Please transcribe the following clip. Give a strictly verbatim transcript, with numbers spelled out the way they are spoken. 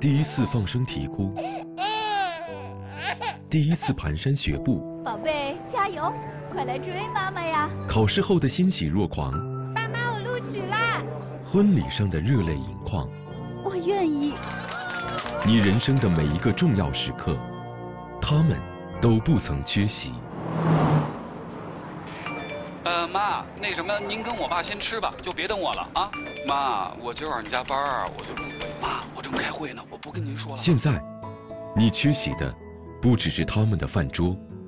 第一次放声啼哭，第一次蹒跚学步。 宝贝，加油，快来追妈妈呀！ 考试后的欣喜若狂， 妈妈，我录取啦！ 婚礼上的热泪盈眶， 我愿意。 你人生的每一个重要时刻，他们都不曾缺席。 呃，妈，那什么，您跟我爸先吃吧，就别等我了啊。妈，我今晚上加班啊，我就不回。妈，我正开会呢，我不跟您说了。 现在，你缺席的不只是他们的饭桌，